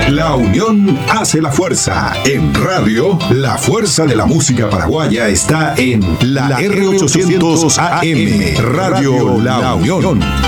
La unión hace la fuerza. En radio, la fuerza de la música paraguaya está en la R800 AM, Radio La Unión.